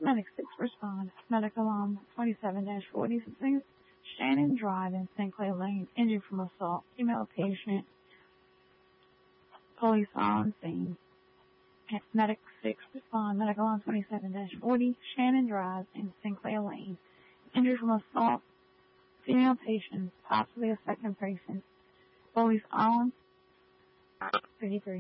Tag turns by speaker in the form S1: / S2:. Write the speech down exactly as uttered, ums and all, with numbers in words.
S1: Medic six respond. Medic alarm twenty-seven dash forty, Shannon Drive in Saint Clair Lane, injured from assault. Female patient. Police on scene. Medic six respond. Medic alarm twenty-seven dash forty, Shannon Drive in Saint Clair Lane, injured from assault. Female patient, possibly a second patient. Police on fifty-three.